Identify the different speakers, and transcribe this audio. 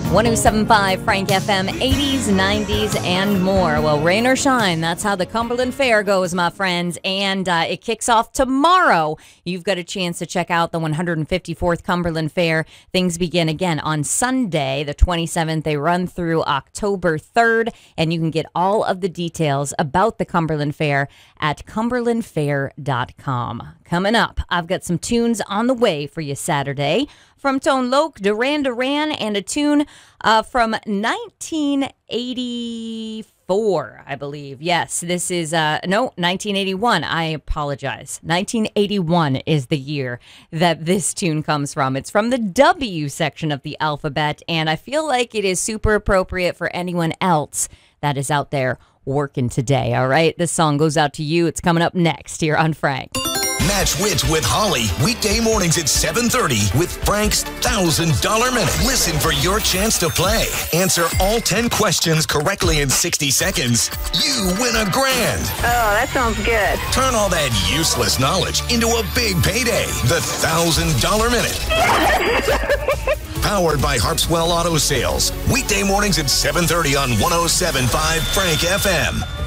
Speaker 1: 107.5 Frank FM, 80s, 90s, and more. Well, rain or shine, that's how the Cumberland Fair goes, my friends. And it kicks off tomorrow. You've got a chance to check out the 154th Cumberland Fair. Things begin again on Sunday, the 27th. They run through October 3rd, and you can get all of the details about the Cumberland Fair at cumberlandfair.com. Coming up, I've got some tunes on the way for you Saturday. From Tone Loc, Duran Duran, and a tune from 1984, I believe. Yes, this is, 1981. I apologize. 1981 is the year that this tune comes from. It's from the W section of the alphabet, and I feel like it is super appropriate for anyone else that is out there working today, all right? This song goes out to you. It's coming up next here on Frank.
Speaker 2: Match Wits with Holly, weekday mornings at 7:30 with Frank's $1,000 Minute. Listen for your chance to play. Answer all 10 questions correctly in 60 seconds. You win $1,000.
Speaker 3: Oh, that sounds good.
Speaker 2: Turn all that useless knowledge into a big payday. The $1,000 Minute. Powered by Harpswell Auto Sales. Weekday mornings at 7:30 on 107.5 Frank FM.